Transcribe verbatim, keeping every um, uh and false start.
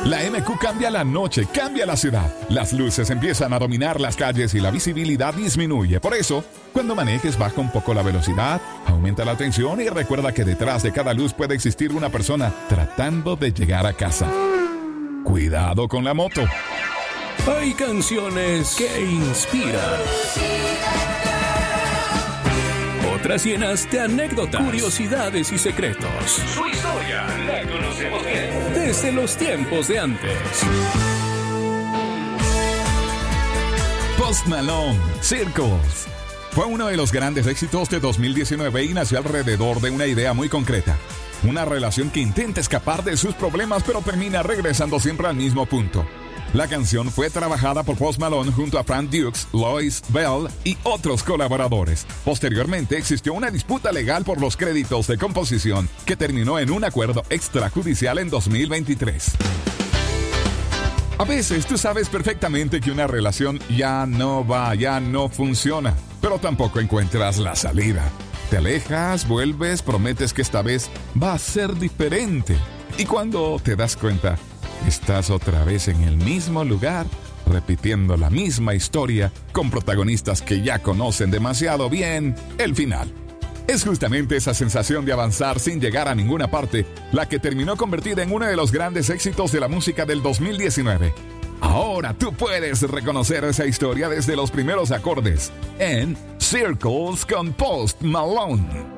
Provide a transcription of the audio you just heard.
La M Q cambia la noche, cambia la ciudad. Las luces empiezan a dominar las calles y la visibilidad disminuye. Por eso, cuando manejes, baja un poco la velocidad, aumenta la atención y recuerda que detrás de cada luz puede existir una persona tratando de llegar a casa. Cuidado con la moto. Hay canciones que inspiran. Otras llenas de anécdotas, curiosidades y secretos. Su historia la conocemos bien desde los tiempos de antes. Post Malone, Circles. Fue uno de los grandes éxitos de dos mil diecinueve y nació alrededor de una idea muy concreta. Una relación que intenta escapar de sus problemas pero termina regresando siempre al mismo punto. La canción fue trabajada por Post Malone junto a Frank Dukes, Lois Bell y otros colaboradores. Posteriormente existió una disputa legal por los créditos de composición que terminó en un acuerdo extrajudicial en dos mil veintitrés. A veces tú sabes perfectamente que una relación ya no va, ya no funciona, pero tampoco encuentras la salida. Te alejas, vuelves, prometes que esta vez va a ser diferente. Y cuando te das cuenta, estás otra vez en el mismo lugar, repitiendo la misma historia, con protagonistas que ya conocen demasiado bien el final. Es justamente esa sensación de avanzar sin llegar a ninguna parte la que terminó convertida en uno de los grandes éxitos de la música del dos mil diecinueve. Ahora tú puedes reconocer esa historia desde los primeros acordes en Circles con Post Malone.